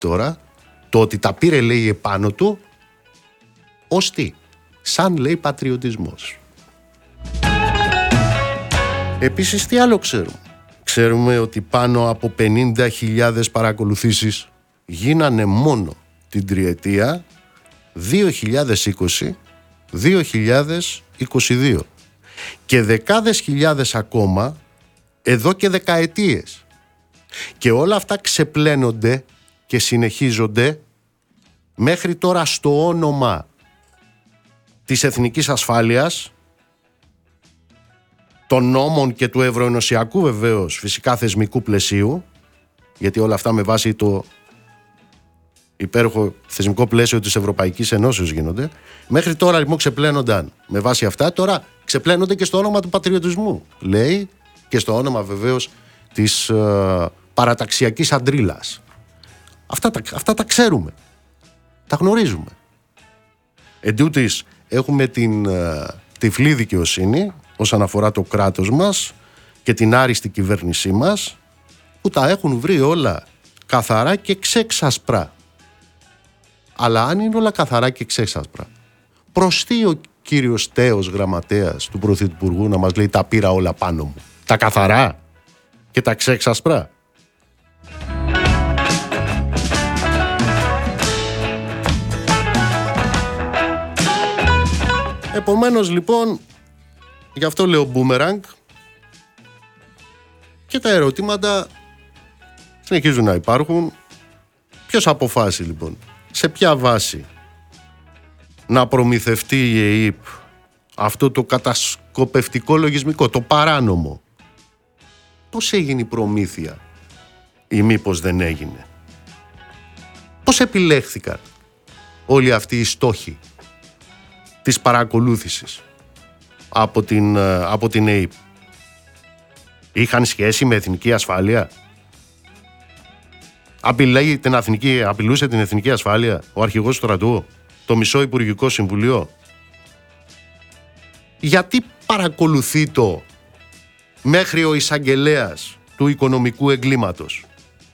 Τώρα, το ότι τα πήρε, λέει, επάνω του, ως τι? Σαν, λέει, πατριωτισμός. Επίσης, τι άλλο ξέρουμε? Ξέρουμε ότι πάνω από 50.000 παρακολουθήσεις γίνανε μόνο την τριετία 2020-2022 και δεκάδες χιλιάδες ακόμα εδώ και δεκαετίες. Και όλα αυτά ξεπλένονται και συνεχίζονται μέχρι τώρα στο όνομα της εθνικής ασφάλειας, των νόμων και του ευρωενωσιακού βεβαίως φυσικά θεσμικού πλαισίου, γιατί όλα αυτά με βάση το υπέροχο θεσμικό πλαίσιο της Ευρωπαϊκής Ενώσεως γίνονται. Μέχρι τώρα λοιπόν ξεπλένονταν με βάση αυτά, τώρα ξεπλένονται και στο όνομα του πατριωτισμού, λέει, και στο όνομα βεβαίως της παραταξιακής αντρίλας. Αυτά τα ξέρουμε, τα γνωρίζουμε. Εν τούτης, έχουμε την τυφλή δικαιοσύνη όσον αφορά το κράτος μας και την άριστη κυβέρνησή μας, που τα έχουν βρει όλα καθαρά και ξέξασπρα. Αλλά αν είναι όλα καθαρά και ξέξασπρα, προς τι ο κύριος τέος γραμματέας του Πρωθυπουργού να μας λέει τα πήρα όλα πάνω μου? Τα καθαρά και τα ξέξασπρα. Επομένως λοιπόν, γι' αυτό λέω μπούμεραγκ, και τα ερωτήματα συνεχίζουν να υπάρχουν. Ποιος αποφάσισε λοιπόν, σε ποια βάση να προμηθευτεί η ΕΕΠ αυτό το κατασκοπευτικό λογισμικό, το παράνομο? Πώς έγινε η προμήθεια ή μήπως δεν έγινε? Πώς επιλέχθηκαν όλοι αυτοί οι στόχοι της παρακολούθησης από την ΕΕΠ? Είχαν σχέση με εθνική ασφάλεια? Απειλούσε την εθνική ασφάλεια ο αρχηγός του στρατού, το μισό Υπουργικό Συμβουλίο? Γιατί παρακολουθεί το μέχρι ο εισαγγελέας του οικονομικού εγκλήματος?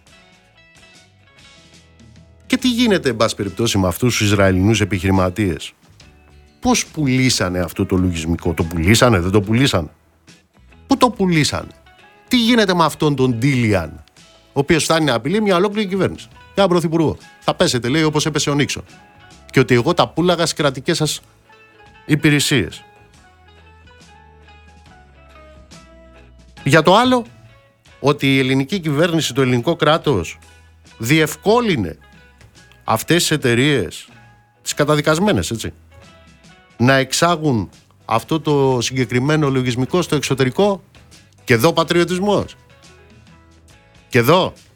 Και τι γίνεται, εν πάση περιπτώσει, με αυτούς τους Ισραηλινούς επιχειρηματίες? Πώς πουλήσανε αυτό το λογισμικό? Το πουλήσανε, δεν το πουλήσανε? Πού το πουλήσανε? Τι γίνεται με αυτόν τον Ντίλιαν, ο οποίος φτάνει να απειλεί μια ολόκληρη κυβέρνηση, για έναν πρωθυπουργό? Θα πέσετε, λέει, όπως έπεσε ο Νίξον, και ότι εγώ τα πούλαγα στις κρατικές σας υπηρεσίες. Για το άλλο, ότι η ελληνική κυβέρνηση, το ελληνικό κράτος, διευκόλυνε αυτές τις εταιρείες, τις καταδικασμένες, έτσι, να εξάγουν αυτό το συγκεκριμένο λογισμικό στο εξωτερικό. Και εδώ πατριωτισμός. Και εδώ